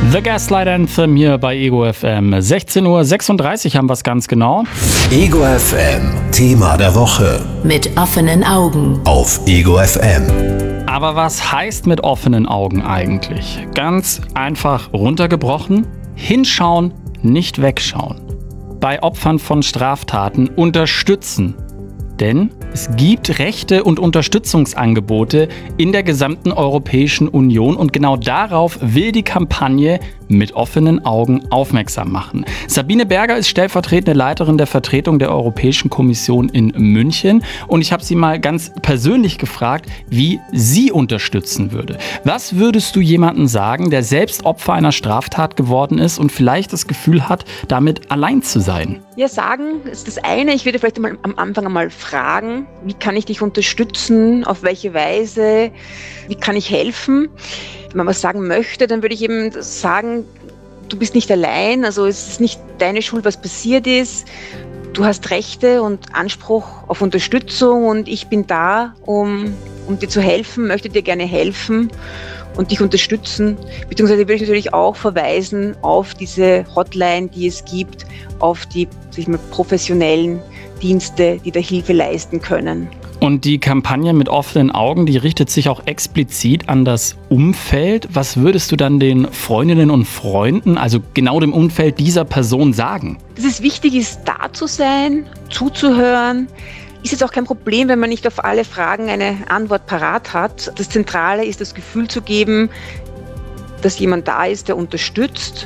The Gaslight Anthem hier bei Ego FM. 16:36 Uhr haben wir es ganz genau. Ego FM, Thema der Woche. Mit offenen Augen. Auf Ego FM. Aber was heißt mit offenen Augen eigentlich? Ganz einfach runtergebrochen: hinschauen, nicht wegschauen. Bei Opfern von Straftaten unterstützen. Denn es gibt Rechte und Unterstützungsangebote in der gesamten Europäischen Union und genau darauf will die Kampagne mit offenen Augen aufmerksam machen. Sabine Berger ist stellvertretende Leiterin der Vertretung der Europäischen Kommission in München und ich habe sie mal ganz persönlich gefragt, wie sie unterstützen würde. Was würdest du jemandem sagen, der selbst Opfer einer Straftat geworden ist und vielleicht das Gefühl hat, damit allein zu sein? Ja, sagen ist das eine. Ich würde vielleicht am Anfang einmal fragen, wie kann ich dich unterstützen, auf welche Weise, wie kann ich helfen? Wenn man was sagen möchte, dann würde ich eben sagen, du bist nicht allein, also es ist nicht deine Schuld, was passiert ist. Du hast Rechte und Anspruch auf Unterstützung und ich bin da, um dir zu helfen, möchte dir gerne helfen und dich unterstützen. Beziehungsweise würde ich natürlich auch verweisen auf diese Hotline, die es gibt, auf die professionellen Dienste, die da Hilfe leisten können. Und die Kampagne mit offenen Augen, die richtet sich auch explizit an das Umfeld. Was würdest du dann den Freundinnen und Freunden, also genau dem Umfeld dieser Person, sagen? Dass es wichtig ist, da zu sein, zuzuhören. Ist jetzt auch kein Problem, wenn man nicht auf alle Fragen eine Antwort parat hat. Das Zentrale ist, das Gefühl zu geben, dass jemand da ist, der unterstützt.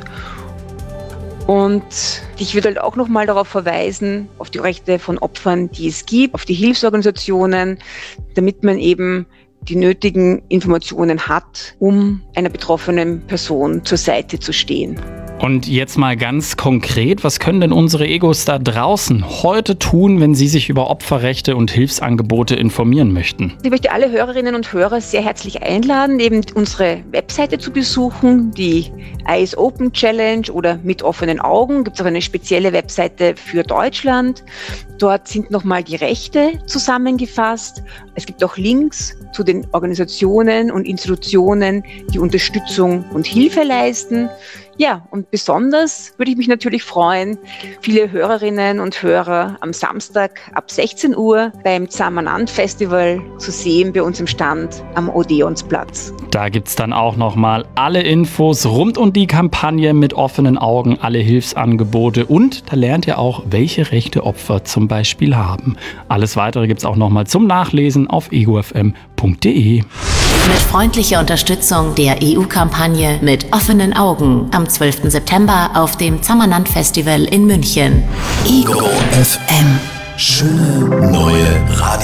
Und ich würde halt auch nochmal darauf verweisen, auf die Rechte von Opfern, die es gibt, auf die Hilfsorganisationen, damit man eben die nötigen Informationen hat, um einer betroffenen Person zur Seite zu stehen. Und jetzt mal ganz konkret, was können denn unsere Egos da draußen heute tun, wenn sie sich über Opferrechte und Hilfsangebote informieren möchten? Ich möchte alle Hörerinnen und Hörer sehr herzlich einladen, eben unsere Webseite zu besuchen, die Eyes Open Challenge oder mit offenen Augen. Gibt es auch eine spezielle Webseite für Deutschland. Dort sind nochmal die Rechte zusammengefasst. Es gibt auch Links zu den Organisationen und Institutionen, die Unterstützung und Hilfe leisten. Ja, und besonders würde ich mich natürlich freuen, viele Hörerinnen und Hörer am Samstag ab 16 Uhr beim Zamanant Festival zu sehen bei uns im Stand am Odeonsplatz. Da gibt's dann auch nochmal alle Infos rund um die Kampagne mit offenen Augen, alle Hilfsangebote und da lernt ihr auch, welche Rechte Opfer zum Beispiel haben. Alles Weitere gibt's auch nochmal zum Nachlesen auf egofm.de. Mit freundlicher Unterstützung der EU-Kampagne mit offenen Augen am 12. September auf dem Zamanant Festival in München. Ego FM. Schöne neue Radio.